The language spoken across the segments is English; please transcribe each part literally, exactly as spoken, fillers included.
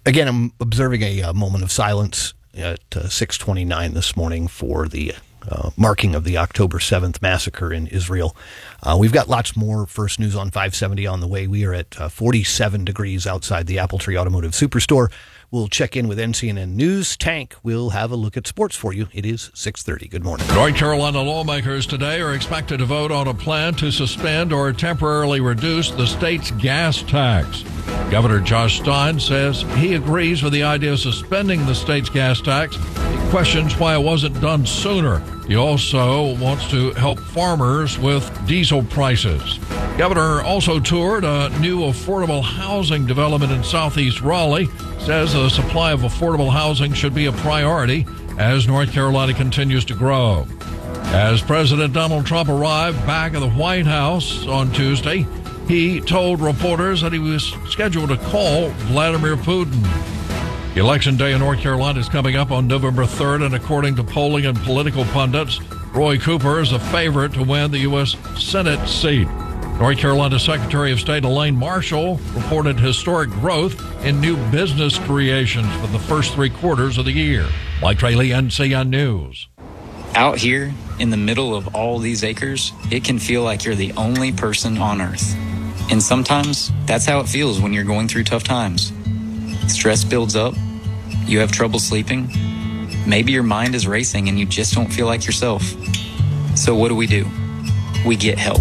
Again, I'm observing a, a moment of silence at uh, six twenty-nine this morning for the uh, marking of the October seventh massacre in Israel. Uh, we've got lots more First News on five seventy on the way. We are at uh, forty-seven degrees outside the Apple Tree Automotive Superstore. We'll check in with N C N N News. Tank will have a look at sports for you. It is six thirty. Good morning. North Carolina lawmakers today are expected to vote on a plan to suspend or temporarily reduce the state's gas tax. Governor Josh Stein says he agrees with the idea of suspending the state's gas tax. He questions why it wasn't done sooner. He also wants to help farmers with diesel prices. Governor also toured a new affordable housing development in southeast Raleigh. Says the supply of affordable housing should be a priority as North Carolina continues to grow. As President Donald Trump arrived back at the White House on Tuesday, he told reporters that he was scheduled to call Vladimir Putin. Election day in North Carolina is coming up on November third, and according to polling and political pundits, Roy Cooper is a favorite to win the U S Senate seat. North Carolina Secretary of State Elaine Marshall reported historic growth in new business creations for the first three quarters of the year. Mike Traley, N C N News. Out here in the middle of all these acres, it can feel like you're the only person on earth. And sometimes that's how it feels when you're going through tough times. Stress builds up. You have trouble sleeping. Maybe your mind is racing and you just don't feel like yourself. So what do we do? We get help.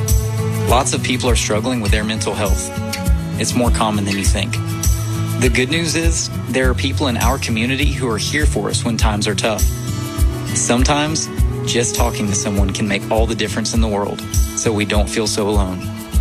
Lots of people are struggling with their mental health. It's more common than you think. The good news is there are people in our community who are here for us when times are tough. Sometimes just talking to someone can make all the difference in the world, so we don't feel so alone.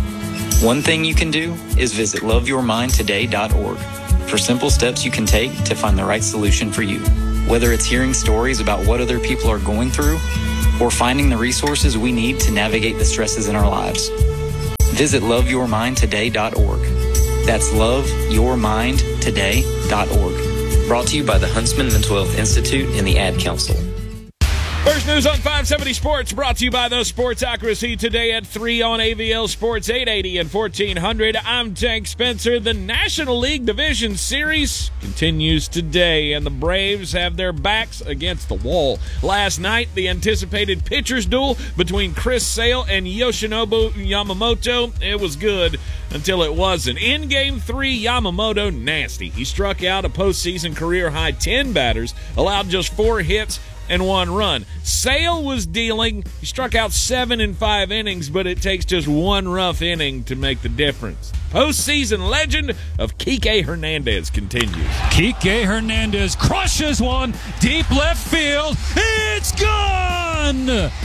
One thing you can do is visit love your mind today dot org for simple steps you can take to find the right solution for you. Whether it's hearing stories about what other people are going through or finding the resources we need to navigate the stresses in our lives. Visit love your mind today dot org. That's love your mind today dot org. Brought to you by the Huntsman Mental Health Institute and the Ad Council. First News on five seventy Sports, brought to you by the Sports Accuracy today at three on A V L Sports eight eighty and fourteen hundred. I'm Tank Spencer. The National League Division Series continues today, and the Braves have their backs against the wall. Last night, the anticipated pitcher's duel between Chris Sale and Yoshinobu Yamamoto. It was good until it wasn't. In Game three, Yamamoto nasty. He struck out a postseason career-high ten batters, allowed just four hits, and one run. Sale was dealing. He struck out seven in five innings, but it takes just one rough inning to make the difference. Postseason legend of Kike Hernandez continues. Kike Hernandez crushes one deep left field. It's gone!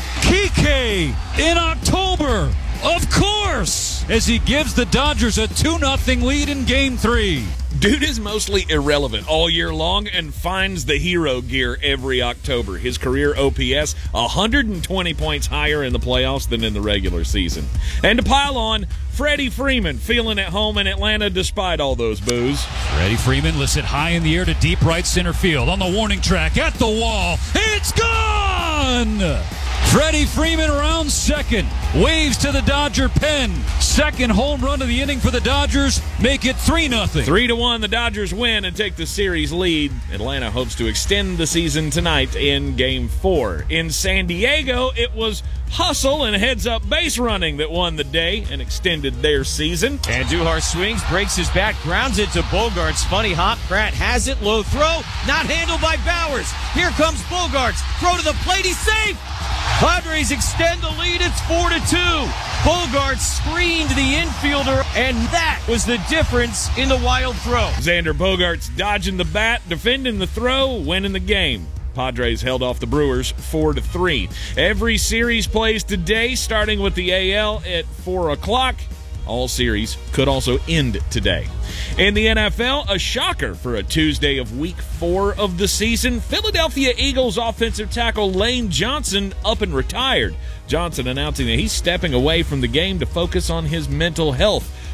Kike in October, of course, as he gives the Dodgers a two nothing lead in Game three. Dude is mostly irrelevant all year long and finds the hero gear every October. His career O P S, one hundred twenty points higher in the playoffs than in the regular season. And to pile on, Freddie Freeman feeling at home in Atlanta despite all those boos. Freddie Freeman lifts it high in the air to deep right center field. On the warning track, at the wall, it's gone! Freddie Freeman around second, waves to the Dodger pen. Second home run of the inning for the Dodgers, make it three nothing. Three to one, the Dodgers win and take the series lead. Atlanta hopes to extend the season tonight in Game four. In San Diego, it was hustle and heads-up base running that won the day and extended their season. Andujar swings, breaks his bat, grounds it to Bogaerts. Funny hop, Pratt has it, low throw, not handled by Bowers. Here comes Bogaerts, throw to the plate, he's safe! Padres extend the lead, it's four to two. Bogaerts screened the infielder, and that was the difference in the wild throw. Xander Bogaerts dodging the bat, defending the throw, winning the game. Padres held off the Brewers four to three. Every series plays today, starting with the A L at four o'clock. All series could also end today. In the N F L, a shocker for a Tuesday of week four of the season. Philadelphia Eagles offensive tackle Lane Johnson up and retired. Johnson announcing that he's stepping away from the game to focus on his mental health.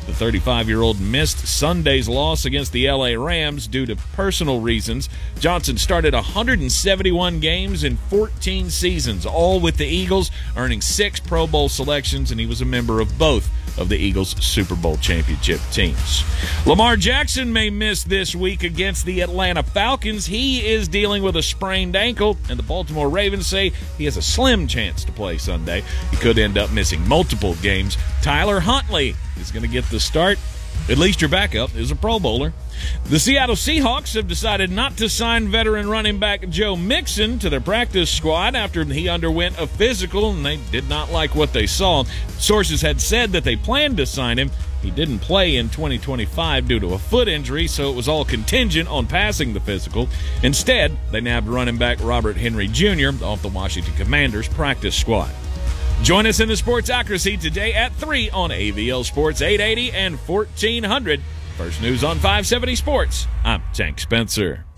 The thirty-five-year-old missed Sunday's loss against the L A Rams due to personal reasons. Johnson started one hundred seventy-one games in fourteen seasons, all with the Eagles, earning six Pro Bowl selections, and he was a member of both of the Eagles' Super Bowl championship teams. Lamar Jackson may miss this week against the Atlanta Falcons. He is dealing with a sprained ankle, and the Baltimore Ravens say he has a slim chance to play Sunday. He could end up missing multiple games. Tyler Huntley is going to get the start. At least your backup is a Pro Bowler. The Seattle Seahawks have decided not to sign veteran running back Joe Mixon to their practice squad after he underwent a physical, and they did not like what they saw. Sources had said that they planned to sign him. He didn't play in twenty twenty-five due to a foot injury, so it was all contingent on passing the physical. Instead, they nabbed running back Robert Henry Junior off the Washington Commanders practice squad. Join us in the Sports Accuracy today at three on A V L Sports eight eighty and fourteen hundred. First News on five seventy Sports. I'm Tank Spencer.